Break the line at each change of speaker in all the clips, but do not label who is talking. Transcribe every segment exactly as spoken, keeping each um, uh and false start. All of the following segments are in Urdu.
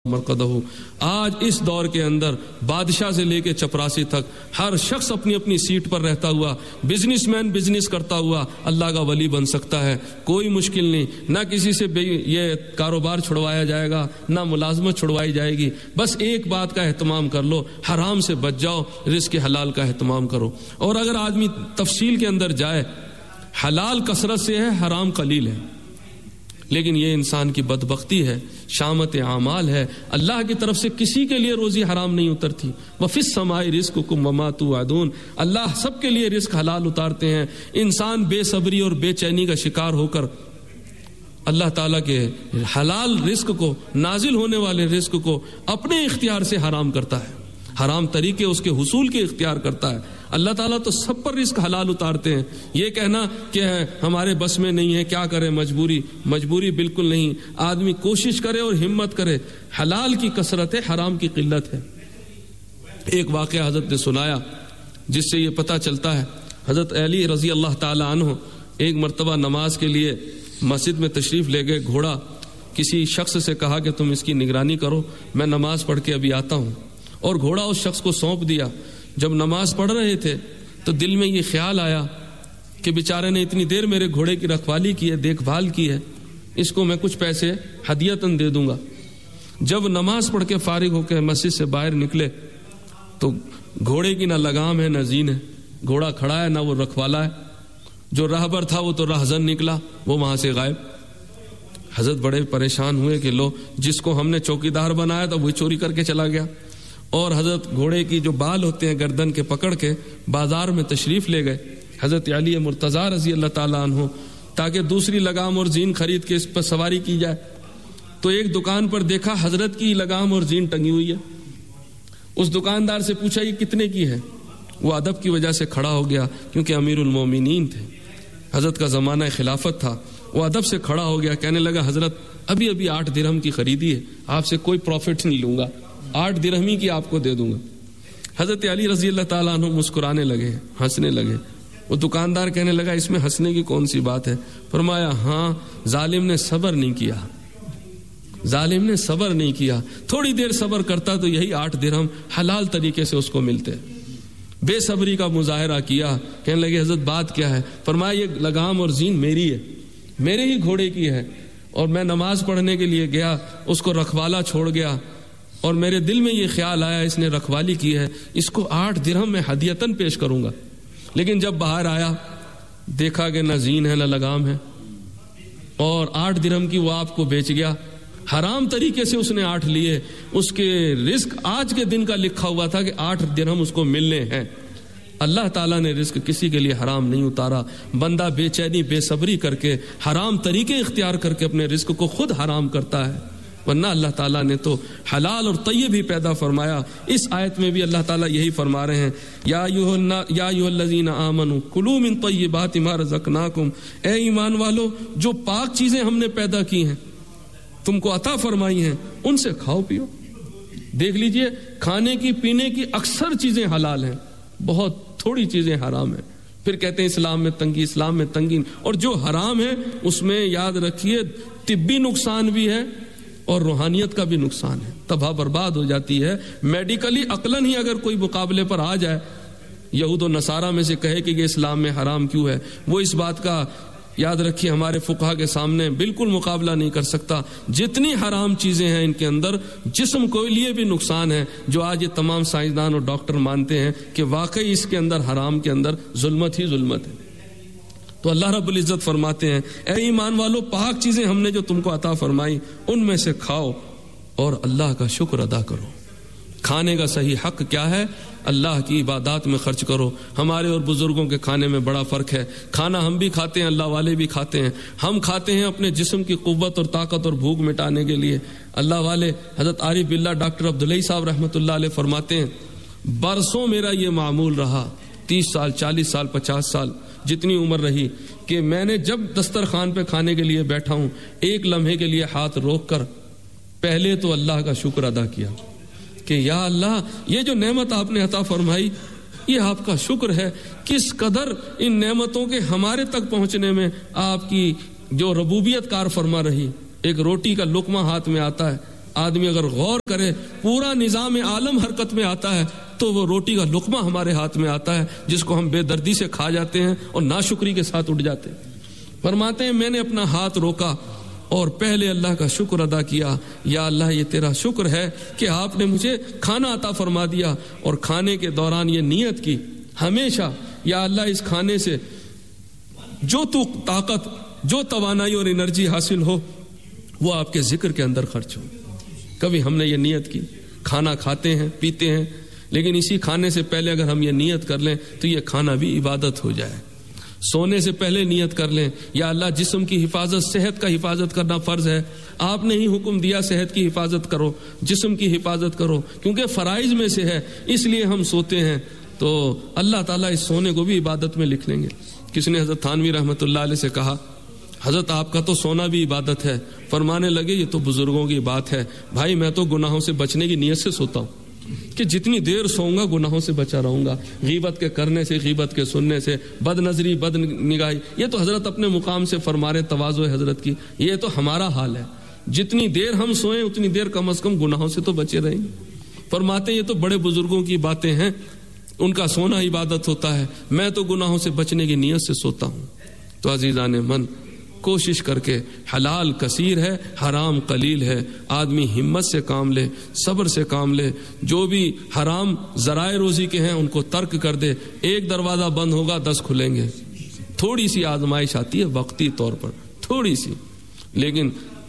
مرقدہ. آج اس دور کے اندر بادشاہ سے لے کے چپراسی تک ہر شخص اپنی اپنی سیٹ پر رہتا ہوا بزنس مین بزنس کرتا ہوا اللہ کا ولی بن سکتا ہے. کوئی مشکل نہیں, نہ کسی سے یہ کاروبار چھڑوایا جائے گا, نہ ملازمت چھڑوائی جائے گی. بس ایک بات کا اہتمام کر لو, حرام سے بچ جاؤ, رزق حلال کا اہتمام کرو. اور اگر آدمی تفصیل کے اندر جائے, حلال کثرت سے ہے, حرام قلیل ہے. لیکن یہ انسان کی بدبختی ہے, شامت اعمال ہے. اللہ کی طرف سے کسی کے لیے روزی حرام نہیں اترتی. وَفِي السَّمَاءِ رِزْقُكُمْ وَمَا تُوعَدُونَ. اللہ سب کے لیے رزق حلال اتارتے ہیں. انسان بے صبری اور بے چینی کا شکار ہو کر اللہ تعالیٰ کے حلال رزق کو, نازل ہونے والے رزق کو اپنے اختیار سے حرام کرتا ہے, حرام طریقے اس کے حصول کے اختیار کرتا ہے. اللہ تعالیٰ تو سب پر رزق حلال اتارتے ہیں. یہ کہنا کہ ہمارے بس میں نہیں ہے, کیا کرے, مجبوری مجبوری بالکل نہیں. آدمی کوشش کرے اور ہمت کرے. حلال کی کثرت ہے, حرام کی قلت ہے. ایک واقعہ حضرت نے سنایا جس سے یہ پتہ چلتا ہے. حضرت علی رضی اللہ تعالی عنہ ایک مرتبہ نماز کے لیے مسجد میں تشریف لے گئے. گھوڑا کسی شخص سے کہا کہ تم اس کی نگرانی کرو, میں نماز پڑھ کے ابھی آتا ہوں. اور گھوڑا اس شخص کو سونپ دیا. جب نماز پڑھ رہے تھے تو دل میں یہ خیال آیا کہ بیچارے نے اتنی دیر میرے گھوڑے کی رکھوالی کی ہے, دیکھ بھال کی ہے, اس کو میں کچھ پیسے ہدیتاً دے دوں گا. جب نماز پڑھ کے فارغ ہو کے مسجد سے باہر نکلے تو گھوڑے کی نہ لگام ہے نہ زین ہے, گھوڑا کھڑا ہے نہ وہ رکھوالا ہے. جو راہبر تھا وہ تو راہزن نکلا, وہ وہاں سے غائب. حضرت بڑے پریشان ہوئے کہ لو, جس کو ہم نے چوکیدار بنایا تھا وہ چوری کر کے چلا گیا. اور حضرت گھوڑے کی جو بال ہوتے ہیں گردن کے پکڑ کے بازار میں تشریف لے گئے حضرت علی مرتضیٰ رضی اللہ تعالیٰ عنہ, تاکہ دوسری لگام اور زین خرید کے اس پر سواری کی جائے. تو ایک دکان پر دیکھا حضرت کی لگام اور زین ٹنگی ہوئی ہے. اس دکاندار سے پوچھا یہ کتنے کی ہے؟ وہ ادب کی وجہ سے کھڑا ہو گیا, کیونکہ امیر المومنین تھے, حضرت کا زمانہ خلافت تھا. وہ ادب سے کھڑا ہو گیا, کہنے لگا حضرت ابھی ابھی آٹھ درہم کی خریدی ہے, آپ سے کوئی پروفٹ نہیں لوں گا, آٹھ درہمی کی آپ کو دے دوں گا. حضرت علی رضی اللہ تعالیٰ عنہ مسکرانے لگے, ہنسنے لگے. وہ دکاندار کہنے لگا اس میں ہنسنے کی کون سی بات ہے؟ فرمایا ہاں, ظالم نے صبر نہیں کیا, ظالم نے صبر نہیں کیا. تھوڑی دیر صبر کرتا تو یہی آٹھ درہم حلال طریقے سے اس کو ملتے. بے صبری کا مظاہرہ کیا. کہنے لگے حضرت بات کیا ہے؟ فرمایا یہ لگام اور زین میری ہے, میرے ہی گھوڑے کی ہے, اور میں نماز پڑھنے کے لیے گیا, اس کو رکھوالا چھوڑ گیا, اور میرے دل میں یہ خیال آیا اس نے رکھوالی کی ہے, اس کو آٹھ درہم میں ہدیتاً پیش کروں گا. لیکن جب باہر آیا دیکھا کہ نہ زین ہے نہ لگام ہے, اور آٹھ درہم کی وہ آپ کو بیچ گیا. حرام طریقے سے اس نے آٹھ لیے. اس کے رزق آج کے دن کا لکھا ہوا تھا کہ آٹھ درہم اس کو ملنے ہیں. اللہ تعالیٰ نے رزق کسی کے لیے حرام نہیں اتارا. بندہ بے چینی بے صبری کر کے حرام طریقے اختیار کر کے اپنے رزق کو خود حرام کرتا ہے, ورنہ اللہ تعالیٰ نے تو حلال اور طیب ہی پیدا فرمایا. اس آیت میں بھی اللہ تعالیٰ یہی فرما رہے ہیں, یا ایھا الذین آمنوا کلوا من طیبات ما رزقناکم. اے ایمان والو, جو پاک چیزیں ہم نے پیدا کی ہیں, تم کو عطا فرمائی ہیں, ان سے کھاؤ پیو. دیکھ لیجئے کھانے کی پینے کی اکثر چیزیں حلال ہیں, بہت تھوڑی چیزیں حرام ہیں. پھر کہتے ہیں اسلام میں تنگی, اسلام میں تنگی. اور جو حرام ہے اس میں یاد رکھیے طبی نقصان بھی ہے اور روحانیت کا بھی نقصان ہے. تباہ برباد ہو جاتی ہے. میڈیکلی عقلاً ہی اگر کوئی مقابلے پر آ جائے, یہود و نصارہ میں سے کہے کہ یہ اسلام میں حرام کیوں ہے, وہ اس بات کا یاد رکھیے ہمارے فقہا کے سامنے بالکل مقابلہ نہیں کر سکتا. جتنی حرام چیزیں ہیں ان کے اندر جسم کے لیے بھی نقصان ہے, جو آج یہ تمام سائنسدان اور ڈاکٹر مانتے ہیں کہ واقعی اس کے اندر حرام کے اندر ظلمت ہی ظلمت ہے. تو اللہ رب العزت فرماتے ہیں اے ایمان والو, پاک چیزیں ہم نے جو تم کو عطا فرمائی ان میں سے کھاؤ اور اللہ کا شکر ادا کرو. کھانے کا صحیح حق کیا ہے؟ اللہ کی عبادات میں خرچ کرو. ہمارے اور بزرگوں کے کھانے میں بڑا فرق ہے. کھانا ہم بھی کھاتے ہیں, اللہ والے بھی کھاتے ہیں. ہم کھاتے ہیں اپنے جسم کی قوت اور طاقت اور بھوک مٹانے کے لیے. اللہ والے حضرت عارف باللہ ڈاکٹر عبداللہ صاحب رحمۃ اللہ علیہ فرماتے ہیں برسوں میرا یہ معمول رہا, تیس سال چالیس سال پچاس سال جتنی عمر رہی, کہ میں نے جب دسترخوان پہ کھانے کے لیے بیٹھا ہوں ایک لمحے کے لیے ہاتھ روک کر پہلے تو اللہ کا شکر ادا کیا کہ یا اللہ یہ جو نعمت آپ نے عطا فرمائی یہ آپ کا شکر ہے. کس قدر ان نعمتوں کے ہمارے تک پہنچنے میں آپ کی جو ربوبیت کار فرما رہی. ایک روٹی کا لقمہ ہاتھ میں آتا ہے, آدمی اگر غور کرے پورا نظام عالم حرکت میں آتا ہے تو وہ روٹی کا لقمہ ہمارے ہاتھ میں آتا ہے جس کو ہم بے دردی سے کھا جاتے ہیں اور ناشکری کے ساتھ اٹھ جاتے ہیں. فرماتے ہیں میں نے اپنا ہاتھ روکا اور پہلے اللہ کا شکر ادا کیا, یا اللہ یہ تیرا شکر ہے کہ آپ نے مجھے کھانا عطا فرما دیا, اور کھانے کے دوران یہ نیت کی ہمیشہ, یا اللہ اس کھانے سے جو تو طاقت, جو توانائی اور انرجی حاصل ہو وہ آپ کے ذکر کے اندر خرچ ہو. کبھی ہم نے یہ نیت کی, کھانا کھاتے ہیں پیتے ہیں, لیکن اسی کھانے سے پہلے اگر ہم یہ نیت کر لیں تو یہ کھانا بھی عبادت ہو جائے. سونے سے پہلے نیت کر لیں, یا اللہ جسم کی حفاظت, صحت کا حفاظت کرنا فرض ہے, آپ نے ہی حکم دیا صحت کی حفاظت کرو, جسم کی حفاظت کرو, کیونکہ فرائض میں سے ہے اس لیے ہم سوتے ہیں. تو اللہ تعالیٰ اس سونے کو بھی عبادت میں لکھ لیں گے. کس نے حضرت تھانوی رحمۃ اللہ علیہ سے کہا, حضرت آپ کا تو سونا بھی عبادت ہے. فرمانے لگے یہ تو بزرگوں کی بات ہے, بھائی میں تو گناہوں سے بچنے کی نیت سے سوتا ہوں کہ جتنی دیر سوؤں گا گناہوں سے بچا رہوں گا, غیبت کے کرنے سے, غیبت کے سننے سے, بد نظری, بد نگاہی. یہ تو حضرت اپنے مقام سے فرما رہے, تواضع حضرت کی. یہ تو ہمارا حال ہے, جتنی دیر ہم سوئیں اتنی دیر کم از کم گناہوں سے تو بچے رہیں گے. فرماتے یہ تو بڑے بزرگوں کی باتیں ہیں, ان کا سونا عبادت ہوتا ہے, میں تو گناہوں سے بچنے کی نیت سے سوتا ہوں. تو عزیزان من, کوشش کر کے, حلال کثیر ہے, حرام قلیل ہے, آدمی ہمت سے کام لے, صبر سے کام لے. جو بھی حرام ذرائع روزی کے ہیں ان کو ترک کر دے. ایک دروازہ بند ہوگا دس کھلیں گے. تھوڑی سی آزمائش آتی ہے وقتی طور پر, تھوڑی سی, لیکن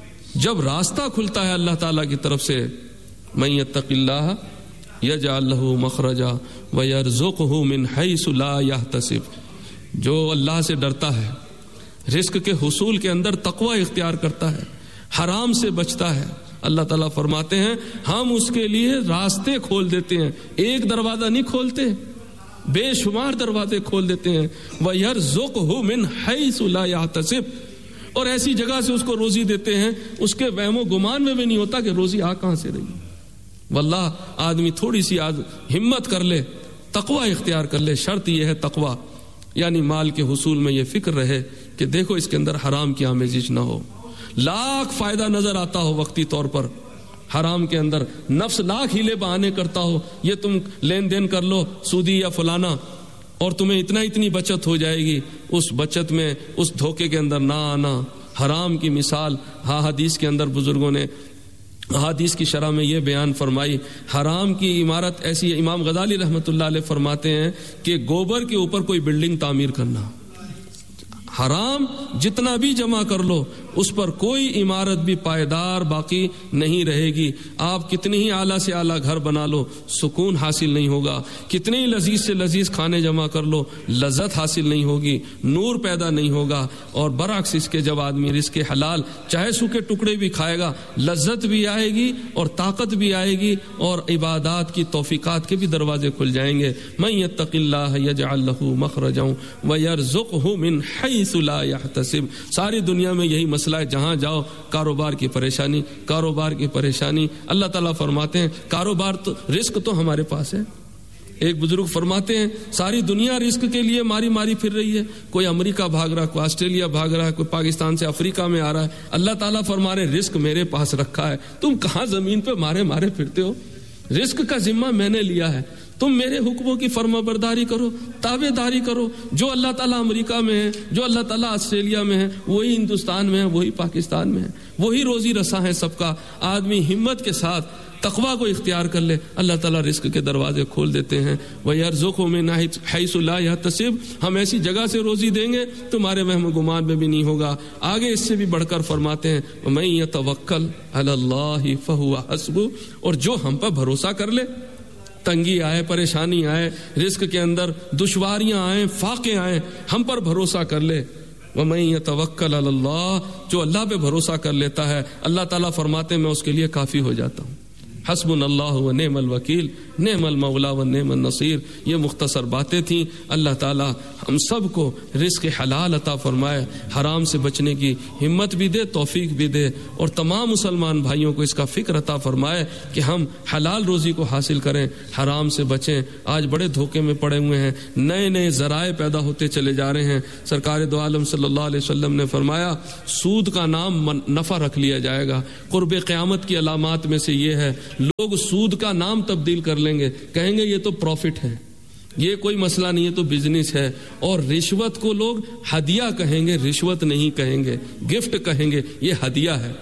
جب راستہ کھلتا ہے اللہ تعالیٰ کی طرف سے, من یتق اللہ یجعل لہ مخرجا ویرزقہ من حیث لا یحتسب. جو اللہ سے ڈرتا ہے, رزق کے حصول کے اندر تقوی اختیار کرتا ہے, حرام سے بچتا ہے, اللہ تعالیٰ فرماتے ہیں ہم اس کے لیے راستے کھول دیتے ہیں. ایک دروازہ نہیں کھولتے, بے شمار دروازے کھول دیتے ہیں. وَيَرْزُقْهُ مِنْ حَيْثُ لَا يَحْتَسِبْ, اور ایسی جگہ سے اس کو روزی دیتے ہیں اس کے وہم و گمان میں بھی نہیں ہوتا کہ روزی آ کہاں سے رہی. واللہ آدمی تھوڑی سی آج ہمت کر لے, تقوی اختیار کر لے. شرط یہ ہے تقوی, یعنی مال کے حصول میں یہ فکر رہے کہ دیکھو اس کے اندر حرام کی آمیزش نہ ہو. لاکھ فائدہ نظر آتا ہو وقتی طور پر, حرام کے اندر نفس لاکھ ہیلے بہانے کرتا ہو, یہ تم لین دین کر لو سودی یا فلانا اور تمہیں اتنا اتنی بچت ہو جائے گی. اس بچت میں اس دھوکے کے اندر نہ آنا. حرام کی مثال ہاں حدیث کے اندر بزرگوں نے حدیث کی شرح میں یہ بیان فرمائی, حرام کی عمارت ایسی ہے. امام غزالی رحمۃ اللہ علیہ فرماتے ہیں کہ گوبر کے اوپر کوئی بلڈنگ تعمیر کرنا, حرام جتنا بھی جمع کر لو اس پر کوئی عمارت بھی پائیدار باقی نہیں رہے گی. آپ کتنی ہی اعلیٰ سے اعلیٰ گھر بنا لو سکون حاصل نہیں ہوگا, کتنے ہی لذیذ سے لذیذ کھانے جمع کر لو لذت حاصل نہیں ہوگی, نور پیدا نہیں ہوگا. اور برعکس اس کے جب آدمی رزق حلال چاہے سوکھے ٹکڑے بھی کھائے گا لذت بھی آئے گی اور طاقت بھی آئے گی, اور عبادات کی توفیقات کے بھی دروازے کھل جائیں گے. من یتق اللہ یجعل لہ مخرجا ویرزقہ من حیث لا یحتسب. ساری دنیا میں یہی مسئلہ ہے, جہاں جاؤ کاروبار کی پریشانی, کاروبار کی پریشانی. اللہ تعالیٰ فرماتے ہیں کاروبار تو, رزق تو ہمارے پاس ہے. ایک بزرگ فرماتے ہیں ساری دنیا رزق کے لیے ماری ماری پھر رہی ہے, کوئی امریکہ بھاگ رہا ہے, کوئی آسٹریلیا بھاگ رہا ہے, کوئی پاکستان سے افریقہ میں آ رہا ہے. اللہ تعالیٰ فرما رہے رزق میرے پاس رکھا ہے, تم کہاں زمین پہ مارے مارے پھرتے ہو. رزق کا ذمہ میں نے لیا ہے, تم میرے حکموں کی فرما برداری کرو, تابع داری کرو. جو اللہ تعالیٰ امریکہ میں ہے, جو اللہ تعالیٰ آسٹریلیا میں ہے, وہی ہندوستان میں ہے, وہی پاکستان میں ہے, وہی روزی رساں ہے سب کا. آدمی ہمت کے ساتھ تقوی کو اختیار کر لے, اللہ تعالیٰ رزق کے دروازے کھول دیتے ہیں. وَيَرْزُقْهُ مِنْ حَيْثُ لَا يَحْتَسِبْ, ہم ایسی جگہ سے روزی دیں گے تمہارے وہم گمان میں بھی نہیں ہوگا. آگے اس سے بھی بڑھ کر فرماتے ہیں وَمَن يَتَوَكَّلْ عَلَى اللَّهِ فَهُوَ حَسْبُهُ, اور جو ہم پر بھروسہ کر لے, تنگی آئے, پریشانی آئے, رزق کے اندر دشواریاں آئیں, فاقے آئیں, ہم پر بھروسہ کر لے. وَمَن يَتَوَكَّلْ عَلَى اللَّهِ, جو اللہ پہ بھروسہ کر لیتا ہے اللہ تعالیٰ فرماتے ہیں میں اس کے لیے کافی ہو جاتا ہوں. حسبنا اللہ و نعم الوکیل. نعم المولا و نعم النصیر. یہ مختصر باتیں تھیں. اللہ تعالی ہم سب کو رزق حلال عطا فرمائے, حرام سے بچنے کی ہمت بھی دے, توفیق بھی دے, اور تمام مسلمان بھائیوں کو اس کا فکر عطا فرمائے کہ ہم حلال روزی کو حاصل کریں, حرام سے بچیں. آج بڑے دھوکے میں پڑے ہوئے ہیں, نئے نئے ذرائع پیدا ہوتے چلے جا رہے ہیں. سرکار دو عالم صلی اللہ علیہ وسلم نے فرمایا سود کا نام نفع رکھ لیا جائے گا. قرب قیامت کی علامات میں سے یہ ہے, لوگ سود کا نام تبدیل کر لیں گے, کہیں گے یہ تو پروفٹ ہے, یہ کوئی مسئلہ نہیں ہے, تو بزنس ہے. اور رشوت کو لوگ ہدیہ کہیں گے, رشوت نہیں کہیں گے, گفٹ کہیں گے, یہ ہدیہ ہے.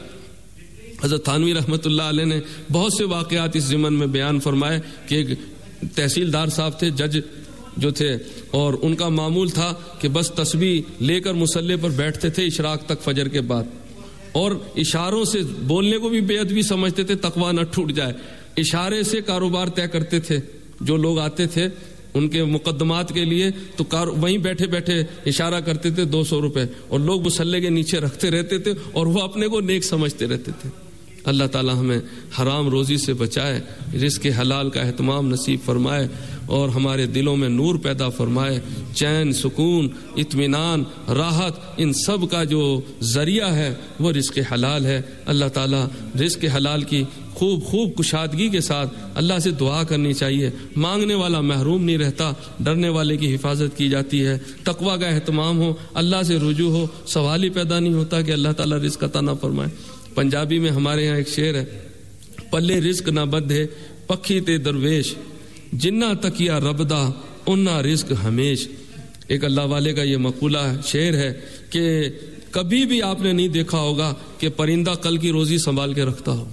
حضرت تھانوی رحمۃ اللہ علیہ نے بہت سے واقعات اس ضمن میں بیان فرمائے کہ ایک تحصیلدار صاحب تھے, جج جو تھے, اور ان کا معمول تھا کہ بس تسبیح لے کر مصلی پر بیٹھتے تھے اشراق تک فجر کے بعد, اور اشاروں سے بولنے کو بھی بے ادبی سمجھتے تھے, تقویٰ نہ ٹوٹ جائے. اشارے سے کاروبار طے کرتے تھے. جو لوگ آتے تھے ان کے مقدمات کے لیے تو کار وہیں بیٹھے بیٹھے اشارہ کرتے تھے دو سو روپے, اور لوگ مصلی کے نیچے رکھتے رہتے تھے, اور وہ اپنے کو نیک سمجھتے رہتے تھے. اللہ تعالی ہمیں حرام روزی سے بچائے, رزق حلال کا اہتمام نصیب فرمائے, اور ہمارے دلوں میں نور پیدا فرمائے. چین, سکون, اطمینان, راحت, ان سب کا جو ذریعہ ہے وہ رزق حلال ہے. اللہ تعالی رزق حلال کی خوب خوب کشادگی کے ساتھ اللہ سے دعا کرنی چاہیے. مانگنے والا محروم نہیں رہتا, ڈرنے والے کی حفاظت کی جاتی ہے. تقویٰ کا اہتمام ہو, اللہ سے رجوع ہو, سوال ہی پیدا نہیں ہوتا کہ اللہ تعالی رزق عطا نہ فرمائے. پنجابی میں ہمارے ہاں ایک شعر ہے, پلے رزق نہ بدھے پکھی تے درویش, جنہ تکیا ربدا انا رزق ہمیش. ایک اللہ والے کا یہ مقولہ شعر ہے کہ کبھی بھی آپ نے نہیں دیکھا ہوگا کہ پرندہ کل کی روزی سنبھال کے رکھتا ہو.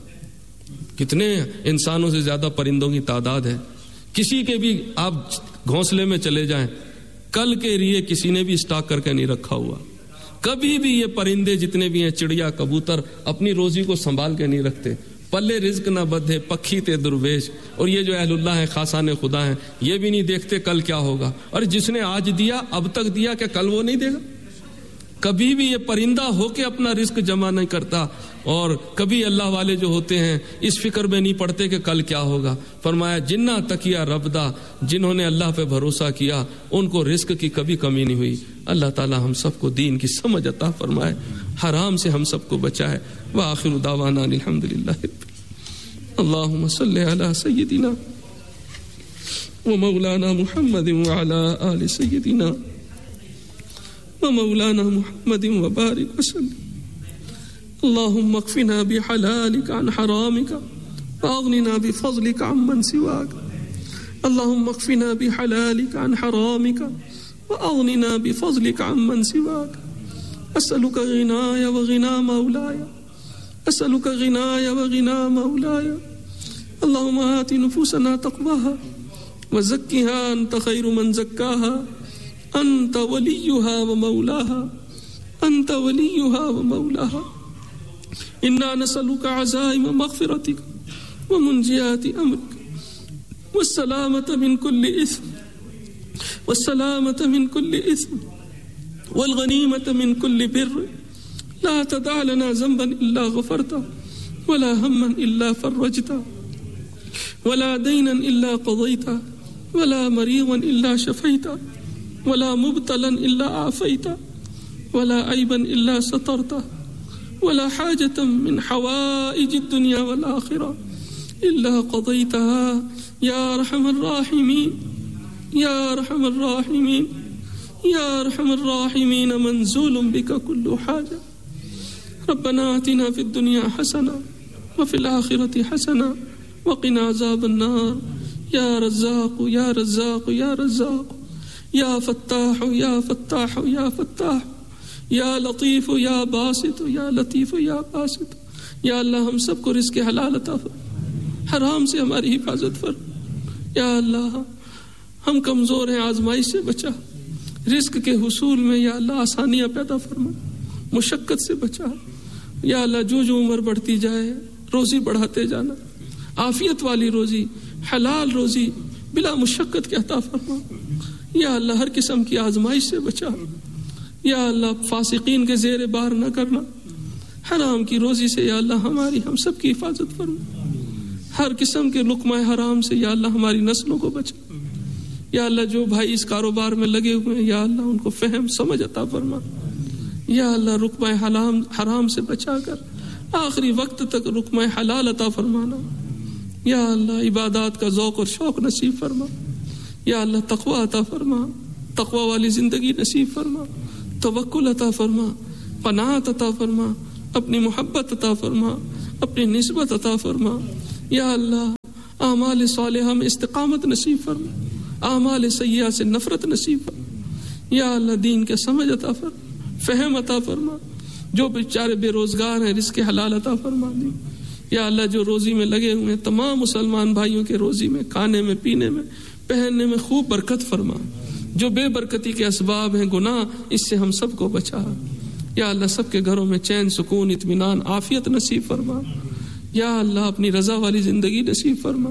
کتنے انسانوں سے زیادہ پرندوں کی تعداد ہے. کسی کے بھی آپ گھونسلے میں چلے جائیں, کل کے لیے کسی نے بھی اسٹاک کر کے نہیں رکھا ہوا. کبھی بھی یہ پرندے جتنے بھی ہیں, چڑیا, کبوتر, اپنی روزی کو سنبھال کے نہیں رکھتے. پلے رزق نہ بدھے پکھی تے درویش. اور یہ جو اہل اللہ ہیں, خاصان خدا ہیں, یہ بھی نہیں دیکھتے کل کیا ہوگا. اور جس نے آج دیا اب تک دیا, کیا کل وہ نہیں دے گا؟ کبھی بھی یہ پرندہ ہو کے اپنا رزق جمع نہیں کرتا. اور کبھی اللہ والے جو ہوتے ہیں اس فکر میں نہیں پڑتے کہ کل کیا ہوگا. فرمایا جنہ تکیا ربدا, جنہوں نے اللہ پہ بھروسہ کیا ان کو رزق کی کبھی کمی نہیں ہوئی. اللہ تعالی ہم سب کو دین کی سمجھ عطا فرمائے, حرام سے ہم سب کو بچائے. وآخر دعوانا الحمدللہ. اللہم صلی علی سیدنا ومولانا محمد وعلی آل سیدنا ومولانا محمد وبارك وسلم. اللهم اكفنا بحلالك عن حرامك واغننا بفضلك عمن سواك. اللهم اكفنا بحلالك عن حرامك واغننا بفضلك عمن سواك. اسالك غناي وغنى مولاي, اسالك غناي وغنى مولاي. اللهم آت نفوسنا تقواها وزكها انت خير من زكاها, انت وليها ومولاها, انت وليها ومولاها. انا نسألك عزائم مغفرتك ومنجيات امرك والسلامة من كل اثم والسلامة من كل اثم والغنيمة من كل بر. لا تدع لنا ذنبا الا غفرته ولا هما الا فرجته ولا دينا الا قضيته ولا مريضا الا شفيته ولا مبتلا الا عافيته ولا عيبا الا سترته ولا حاجة من حوائج الدنيا والآخرة إلا قضيتها يا أرحم الراحمين يا أرحم الراحمين يا أرحم الراحمين. منزول بك كل حاجة. ربنا آتنا في الدنيا حسنة وفي الآخرة حسنة وقنا عذاب النار. يا رزاق يا رزاق يا رزاق يا فتاح يا فتاح يا فتاح یا لطیف یا باسط یا لطیف یا باسط. یا اللہ ہم سب کو رزق حلال عطا فرما, حرام سے ہماری حفاظت فرما. یا اللہ ہم کمزور ہیں, آزمائش سے بچا. رزق کے حصول میں یا اللہ آسانیاں پیدا فرما, مشقت سے بچا. یا اللہ جو جو عمر بڑھتی جائے روزی بڑھاتے جانا, عافیت والی روزی, حلال روزی بلا مشقت کے عطا فرما. یا اللہ ہر قسم کی آزمائش سے بچا. یا اللہ فاسقین کے زیر بار نہ کرنا. حرام کی روزی سے یا اللہ ہماری ہم سب کی حفاظت فرما. ہر قسم کے لقمہ حرام سے یا اللہ ہماری نسلوں کو بچا. یا اللہ جو بھائی اس کاروبار میں لگے ہوئے ہیں یا اللہ ان کو فہم سمجھ عطا فرما. یا اللہ رقمہ حرام حرام سے بچا کر آخری وقت تک رقمہ حلال عطا فرمانا. یا اللہ عبادات کا ذوق اور شوق نصیب فرما. یا اللہ تقوی عطا فرما, تقوی والی زندگی نصیب فرما, توکل عطا فرما, قناعت عطا فرما, اپنی محبت عطا فرما, اپنی نسبت عطا فرما. یا اللہ اعمال صالحہ میں استقامت نصیب فرما, اعمال سیئہ سے نفرت نصیب فرما. یا اللہ دین کے سمجھ عطا فرما, فہم عطا فرما. جو بیچارے بے روزگار ہیں رزق حلال عطا فرما دی. یا اللہ جو روزی میں لگے ہوئے ہیں تمام مسلمان بھائیوں کے روزی میں, کھانے میں, پینے میں, پہننے میں خوب برکت فرما. جو بے برکتی کے اسباب ہیں گناہ اس سے ہم سب کو بچا. یا اللہ سب کے گھروں میں چین, سکون, اطمینان, عافیت نصیب فرما. یا اللہ اپنی رضا والی زندگی نصیب فرما.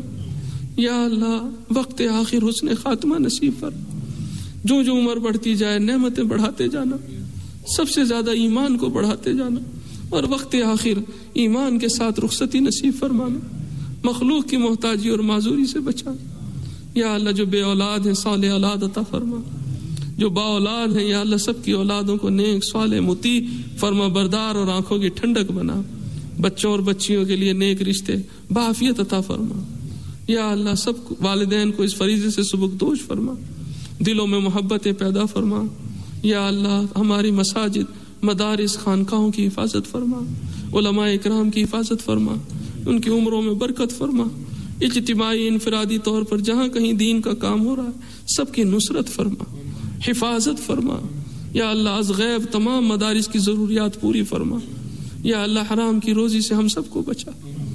یا اللہ وقت آخر حسن خاتمہ نصیب فرما. جو جو عمر بڑھتی جائے نعمتیں بڑھاتے جانا, سب سے زیادہ ایمان کو بڑھاتے جانا, اور وقت آخر ایمان کے ساتھ رخصتی نصیب فرمانا. مخلوق کی محتاجی اور معذوری سے بچانا. یا اللہ جو بے اولاد ہیں صالح اولاد عطا فرما. جو با اولاد ہیں یا اللہ سب کی اولادوں کو نیک, صالح, مطیع, فرما بردار اور آنکھوں کی ٹھنڈک بنا. بچوں اور بچیوں کے لیے نیک رشتے بعافیت عطا فرما. یا اللہ سب والدین کو اس فریضے سے سبکدوش فرما, دلوں میں محبتیں پیدا فرما. یا اللہ ہماری مساجد, مدارس, خانقاہوں کی حفاظت فرما, علماء اکرام کی حفاظت فرما, ان کی عمروں میں برکت فرما. اجتماعی انفرادی طور پر جہاں کہیں دین کا کام ہو رہا ہے سب کی نصرت فرما, حفاظت فرما. یا اللہ از غیب تمام مدارس کی ضروریات پوری فرما. یا اللہ حرام کی روزی سے ہم سب کو بچا.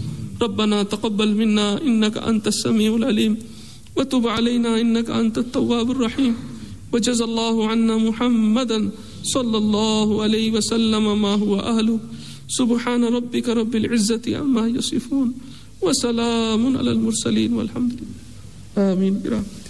ربنا تقبل منا انك انت السميع العليم وتب علينا انك انت التواب الرحيم وجزى الله عنا محمدا صلى الله عليه وسلم ما هو اهله. سبحان ربك رب العزة عما يصفون وسلام على المرسلين والحمد لله آمين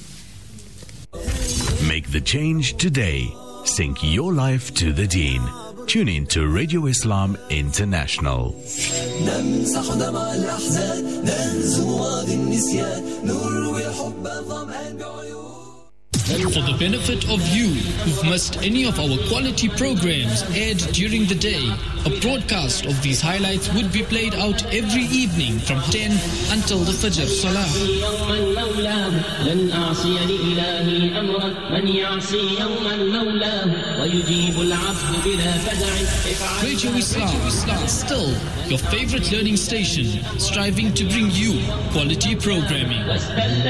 برحمتك.
Make the change today. Sync your life to the Deen. Tune in to Radio Islam International.
نمسح دمع الأحزان نهزم وادي النسيان نروي حب الظمآن بعيون.
For the benefit of you who've missed any of our quality programs aired during the day, a broadcast of these highlights would be played out every evening from ten until the Fajr Salah. Radio Islam, still your favorite learning station, striving to bring you quality programming.